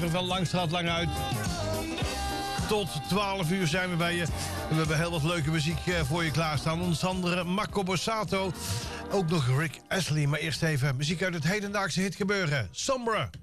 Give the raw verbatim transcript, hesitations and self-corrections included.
Van Langstraat lang uit. Tot twaalf uur zijn we bij je. En we hebben heel wat leuke muziek voor je klaarstaan. Onder andere Marco Borsato. Ook nog Rick Astley. Maar eerst even muziek uit het hedendaagse hitgebeuren. Sombra.